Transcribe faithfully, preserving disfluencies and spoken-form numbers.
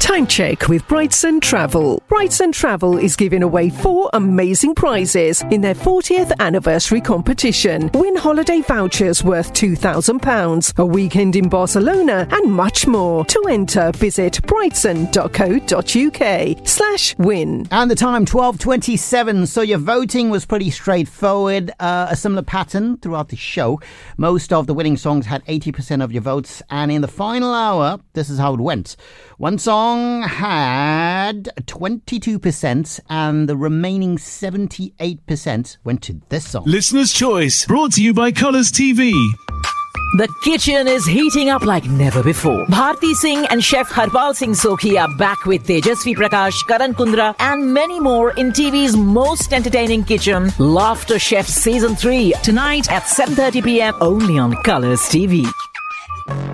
Time check with Brightson Travel. Brightson Travel is giving away four amazing prizes in their fortieth anniversary competition. Win holiday vouchers worth two thousand pounds, a weekend in Barcelona, and much more. To enter, visit brightson.co.uk slash win. And the time, twelve twenty-seven. So your voting was pretty straightforward. Uh, a similar pattern throughout the show. Most of the winning songs had eighty percent of your votes. And in the final hour, this is how it went. One song had twenty-two percent and the remaining seventy-eight percent went to this song. Listener's Choice, brought to you by Colours T V. The kitchen is heating up like never before. Bharti Singh and Chef Harpal Singh Sokhi are back with Tejasvi Prakash, Karan Kundra and many more in T V's most entertaining kitchen, Laughter Chef Season three, tonight at seven thirty p.m. only on Colours T V.